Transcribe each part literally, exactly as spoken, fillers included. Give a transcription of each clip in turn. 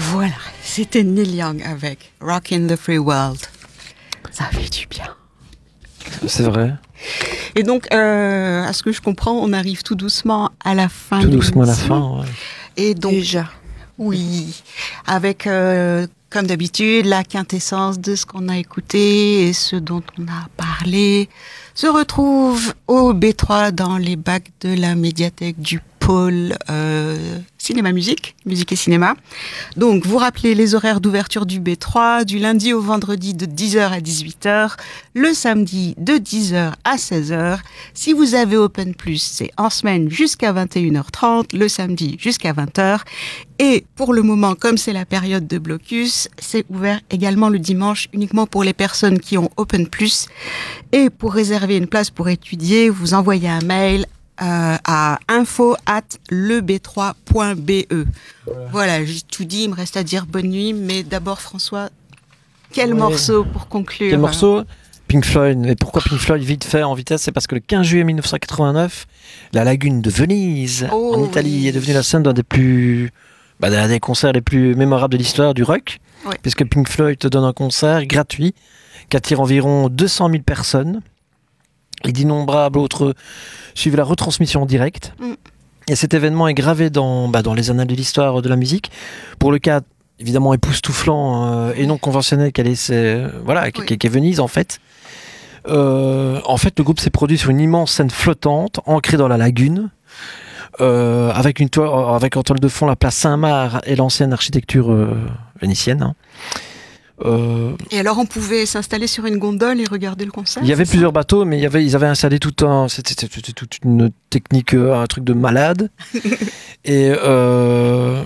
Voilà, c'était Neil Young avec Rockin' the Free World. Ça fait du bien. C'est vrai. Et donc, euh, à ce que je comprends, on arrive tout doucement à la fin. Tout doucement à la fin, ouais. Et donc, Déjà. Oui, avec, euh, comme d'habitude, la quintessence de ce qu'on a écouté et ce dont on a parlé se retrouve au B trois dans les bacs de la médiathèque du pôle euh, cinéma-musique, musique et cinéma. Donc, vous rappelez les horaires d'ouverture du B trois, du lundi au vendredi de dix heures à dix-huit heures, le samedi de dix heures à seize heures. Si vous avez Open Plus, c'est en semaine jusqu'à vingt et une heures trente, le samedi jusqu'à vingt heures. Et pour le moment, comme c'est la période de blocus, c'est ouvert également le dimanche uniquement pour les personnes qui ont Open Plus. Et pour réserver une place pour étudier, vous envoyez un mail euh, à info arobase le b trois point b e. Voilà. Voilà, j'ai tout dit, il me reste à dire bonne nuit. Mais d'abord, François, quel ouais. morceau pour conclure? Quel morceau? Pink Floyd. Et pourquoi Pink Floyd vite fait en vitesse? C'est parce que le quinze juillet mille neuf cent quatre-vingt-neuf, la lagune de Venise, oh, en Italie, oui. est devenue la scène d'un des plus... Bah, d'un des concerts les plus mémorables de l'histoire du rock, oui. puisque Pink Floyd te donne un concert gratuit qui attire environ deux cent mille personnes et d'innombrables autres suivent la retransmission en direct. Mm. Et cet événement est gravé dans, bah, dans les annales de l'histoire de la musique. Pour le cas évidemment époustouflant euh, et non conventionnel qu'elle est, euh, voilà, oui. qu'est Venise en fait. Euh, en fait, le groupe s'est produit sur une immense scène flottante ancrée dans la lagune. Euh, avec une toile, avec en toile de fond la place Saint-Marc et l'ancienne architecture euh, vénitienne. Hein. Euh, et alors on pouvait s'installer sur une gondole et regarder le concert? Il y avait plusieurs ça bateaux, mais il y avait, ils avaient installé tout un, c'était, c'était toute une technique, un truc de malade. et, euh,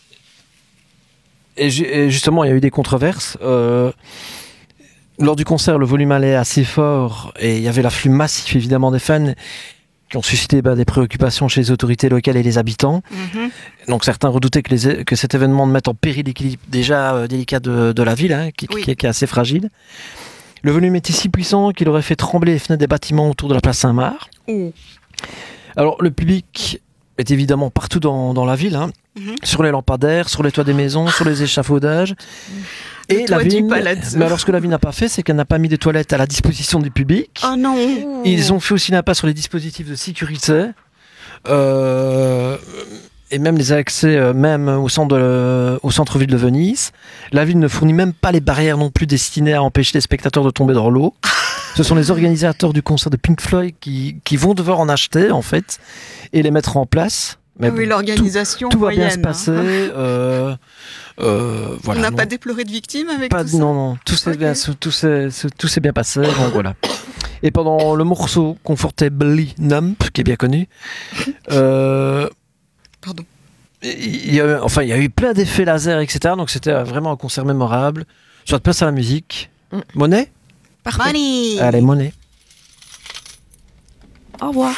et, et justement, il y a eu des controverses. Euh, lors du concert, le volume allait assez fort et il y avait l'afflux massif évidemment des fans, qui ont suscité bah, des préoccupations chez les autorités locales et les habitants. Mm-hmm. Donc certains redoutaient que, les, que cet événement mette en péril l'équilibre déjà euh, délicat de, de la ville, hein, qui, oui. qui, qui est assez fragile. Le volume était si puissant qu'il aurait fait trembler les fenêtres des bâtiments autour de la place Saint-Marc. Mm. Alors le public est évidemment partout dans, dans la ville, hein, mm-hmm. sur les lampadaires, sur les toits des maisons, sur les échafaudages. Mm. Et la ville, mais alors ce que la ville n'a pas fait, c'est qu'elle n'a pas mis des toilettes à la disposition du public. Oh non! Ils ont fait aussi l'impasse sur les dispositifs de sécurité euh, et même les accès euh, même au centre de, au centre-ville de Venise. La ville ne fournit même pas les barrières non plus destinées à empêcher les spectateurs de tomber dans l'eau. Ce sont les organisateurs du concert de Pink Floyd qui, qui vont devoir en acheter en fait et les mettre en place. Mais oui, bon, l'organisation tout, tout va moyenne, bien se passer. Hein. Euh, euh, voilà, On n'a non. pas déploré de victimes avec pas, tout ça. Non, non, tout s'est okay. bien, tout s'est, tout s'est bien passé. Donc voilà. Et pendant le morceau Comfortably Numb, qui est bien connu, euh, pardon. Il y a, enfin, il y a eu plein d'effets laser, et cetera. Donc c'était vraiment un concert mémorable. Soit de place à la musique. Mm. Monnaie. Parfait. Money. Allez, monnaie. Au revoir.